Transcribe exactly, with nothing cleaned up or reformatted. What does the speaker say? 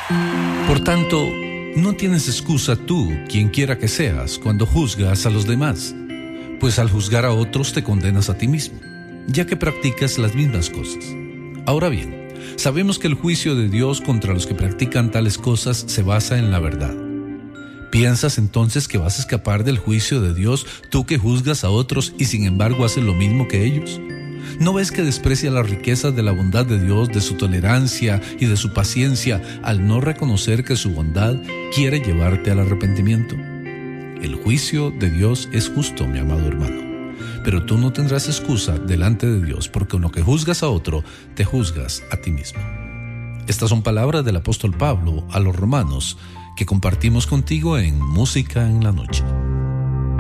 Por tanto, no tienes excusa tú, quien quiera que seas, cuando juzgas a los demás, pues al juzgar a otros te condenas a ti mismo, ya que practicas las mismas cosas. Ahora bien, sabemos que el juicio de Dios contra los que practican tales cosas se basa en la verdad. ¿Piensas entonces que vas a escapar del juicio de Dios, tú que juzgas a otros y sin embargo haces lo mismo que ellos? ¿No ves que desprecia las riquezas de la bondad de Dios, de su tolerancia y de su paciencia al no reconocer que su bondad quiere llevarte al arrepentimiento? El juicio de Dios es justo, mi amado hermano, pero tú no tendrás excusa delante de Dios, porque con lo que juzgas a otro, te juzgas a ti mismo. Estas son palabras del apóstol Pablo a los romanos, que compartimos contigo en Música en la Noche.